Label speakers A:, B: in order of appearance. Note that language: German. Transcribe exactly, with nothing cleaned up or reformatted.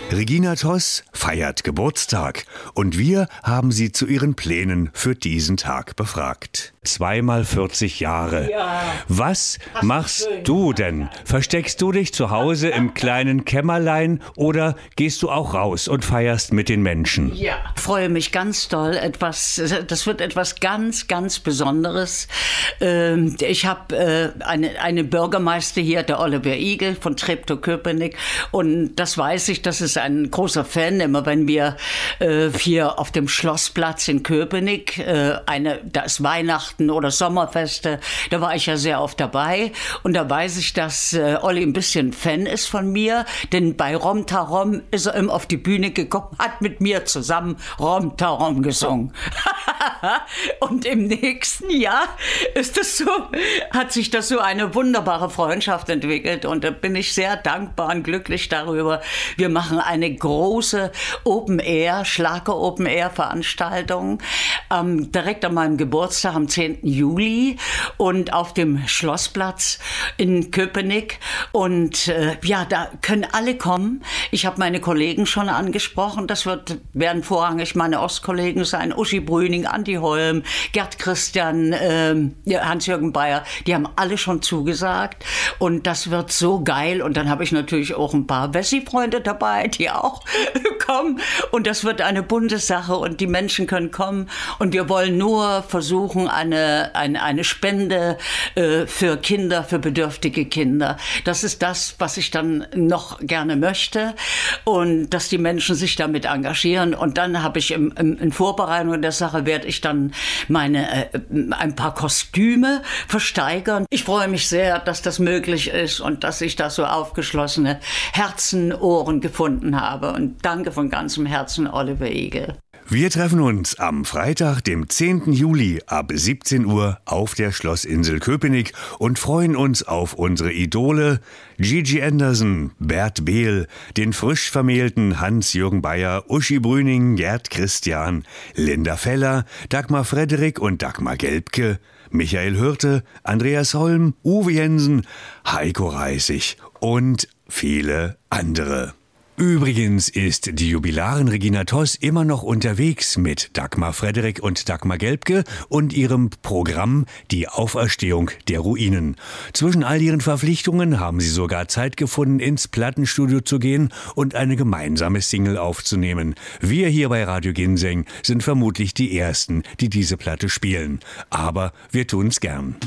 A: Regina Toss feiert Geburtstag und wir haben sie zu ihren Plänen für diesen Tag befragt. Zweimal vierzig Jahre.
B: Ja.
A: Was
B: Hast
A: machst
B: schön
A: du
B: gemacht.
A: denn? Versteckst du dich zu Hause im kleinen Kämmerlein oder gehst du auch raus und feierst mit den Menschen?
B: Ja, ich freue mich ganz doll. Etwas, das wird etwas ganz, ganz Besonderes. Ähm, Ich habe äh, eine, eine Bürgermeister hier, der Oliver Igel von Treptow-Köpenick. Und das weiß ich, das ist ein großer Fan. Immer wenn wir äh, hier auf dem Schlossplatz in Köpenick, äh, eine, da ist Weihnachten oder Sommerfeste, da war ich ja sehr oft dabei. Und da weiß ich, dass äh, Olli ein bisschen Fan ist von mir. Denn bei Rom Tarom ist er immer auf die Bühne gekommen, hat mit mir zusammen Rom Tarom gesungen. Und im nächsten Jahr ist das so, hat sich das so eine wunderbare Freundschaft entwickelt und da bin ich sehr dankbar und glücklich darüber. Wir machen eine große Open-Air, Schlager-Open-Air-Veranstaltung ähm, direkt an meinem Geburtstag am zehnten Juli und auf dem Schlossplatz in Köpenick und äh, ja, da können alle kommen. Ich habe meine Kollegen schon angesprochen, das wird, werden vorrangig meine Ostkollegen sein, Uschi Brüning, Andi Holm, Gerd Christian, ähm, ja, Hans-Jürgen Bayer, die haben alle schon zugesagt und das wird so geil und dann habe ich natürlich auch ein paar Wessi-Freunde dabei, die auch kommen und das wird eine bunte Sache und die Menschen können kommen und wir wollen nur versuchen, eine, eine, eine Spende äh, für Kinder, für bedürftige Kinder. Das ist das, was ich dann noch gerne möchte und dass die Menschen sich damit engagieren und dann habe ich im, im, in Vorbereitung der Sache werde ich dann meine äh, ein paar Kostüme versteigern. Ich freue mich sehr, dass das möglich ist und dass ich da so aufgeschlossene Herzen, Ohren gefunden habe. Und danke von ganzem Herzen, Oliver Igel.
A: Wir treffen uns am Freitag, dem zehnten Juli ab siebzehn Uhr auf der Schlossinsel Köpenick und freuen uns auf unsere Idole Gigi Anderson, Bert Behl, den frisch vermählten Hans-Jürgen Bayer, Uschi Brüning, Gerd Christian, Linda Feller, Dagmar Frederik und Dagmar Gelbke, Michael Hürte, Andreas Holm, Uwe Jensen, Heiko Reissig und viele andere. Übrigens ist die Jubilarin Regina Toss immer noch unterwegs mit Dagmar Frederik und Dagmar Gelbke und ihrem Programm Die Auferstehung der Ruinen. Zwischen all ihren Verpflichtungen haben sie sogar Zeit gefunden, ins Plattenstudio zu gehen und eine gemeinsame Single aufzunehmen. Wir hier bei Radio Ginseng sind vermutlich die Ersten, die diese Platte spielen. Aber wir tun's gern.